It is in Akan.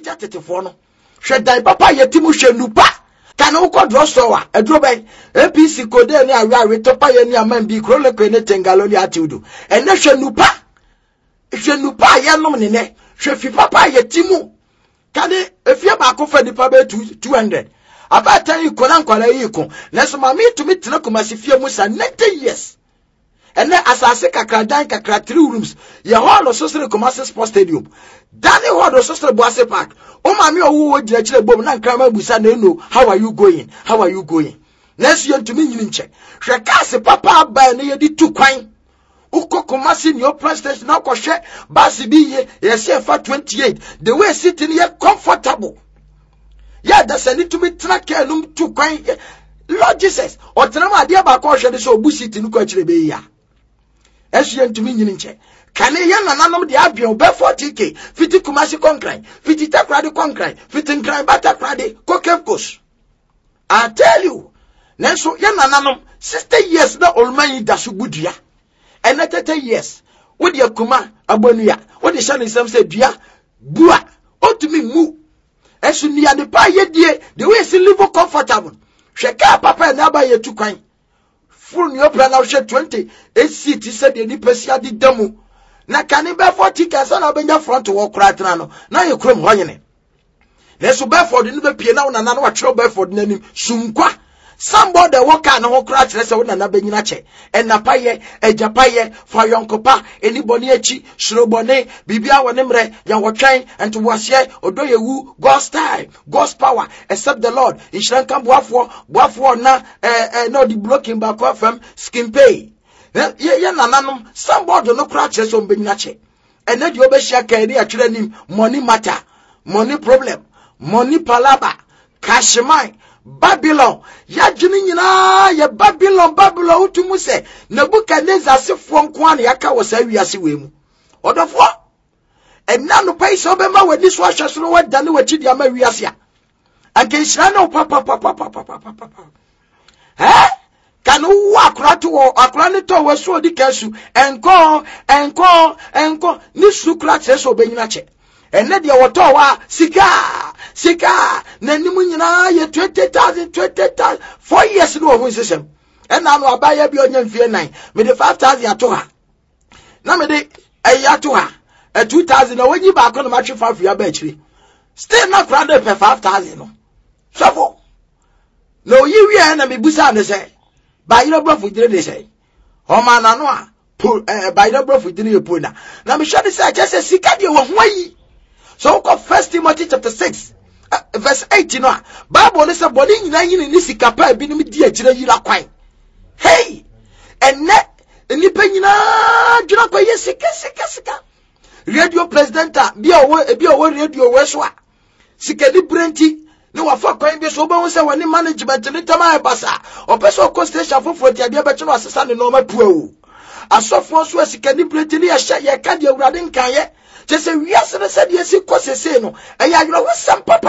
Abuja Tetefono. Shedai Papa Yetimu Shenupa. Can Oko Drosowa, a drobay, APC Code and Ari Topa and Yaman Krole Tengaloli Atudu. And the Shenupa. Shenupa Yanomine. Shefi Papa Yetimu. Can if you back offer the Pabe 200. About time you couldn't call a yiko. Next mammy to meet Nakumasifia Musa 90 years. And then as I say kakra 3 rooms, your hall of social commercial sports stadium. Danny hall of social boise park. Oh mammy who would actually bomb and crama busa no. How are you going? How are you going? Next year to me in check. Shakasi papa by near the 2 coin. Uko commercial your presentation now share Basi be yes for 28. The way sitting here comfortable. Yeah, that's a need to be track and 2 coin. Lord Jesus, or Trama dear Bakosha so busit in Coachrebeya. As you to me in check. Can a young anonymous the Abion Belfort TK, Fiti Kumasi Concrine, Fiti Takradi Concrine, Fitin Crime Bata Cradi, Kokevkos. I tell you, Nenso young anonymous 60 years the old man Dasubudia. And 30 years, what your Kuma Abonia, what the Shannon Sam said, Dia, Bua, or to me moo. As you near the pie, dear, the way she live comfortable. Shaka Papa and Abba ye 2 coin. Full your plan of 20, 8 cities said the Nipesia di demo. Na caniba 40 casan of your front to walk right now. Now you come hoying. Let's obey for the new piano and another trouble for the name Sumqua. Somebody walk out and walk right, let's own another beninache. And Napaye, a Japaye, for your copa, anybody, Shrobone, Bibia, Wanemre, Yawatrai, and to Wasye, Odoyewu, God's time, God's power, except the Lord. In Shranka Buafo, no, the blocking back off from skin pay. Nanum, somebody no crutches on beninache. And then you obey actually money matter, money problem, money palaba, cash mine. Babylon, ya Jimina, ya Babylon, Utumuse, Nebuchadnezzar, Sifon Kwan, Yaka was a Yasiwim. Or the four? And now no pay so bema when this was just no one done with Chidiama Riasia. And can Shano Papa. Eh? Can you walk right to or Akranito was so the cashew and call, Nisu Kratches or Beninache. And let your water, Sika, Nanimunina, ye 20,000, 4 years ago, who is him. And now I buy a billion fear 9, with the 5,000 yatoha. Now, me a yatoha, a 2,000, when you back on the match for your battery. Still not grounded for 5,000. So, no, you enemy Busan, say, by your breath with they say. Oh, man, I know, by your breath with the Puna. Now, me sure this I just say, Sika, you were way. So, 1 Timothy chapter 6, verse 18. Bible is a body in the Capa, being me dear Jira Quine. Hey, and net, and you pay Jira Sika. Radio President, be away radio Westwa. Sika Brenti, no for coin be so bones and when management in Tama Bassa, or Peso Costation for 40 years, but you assistant in normal pro. As so for Sika Brenti, a share your candy running Kanye. Just say, yes, and I said, yes, it was a say no. And I know some papa